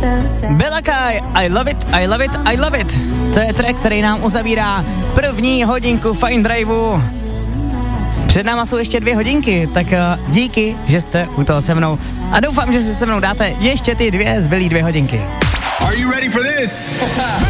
Bella Kai, I love it, I love it, I love it. To je track, který nám uzavírá první hodinku Fine Driveu. Před náma jsou ještě 2 hodinky, tak díky, že jste u toho se mnou. A doufám, že si se mnou dáte ještě ty 2 zbylý 2 hodinky. Are you ready for this?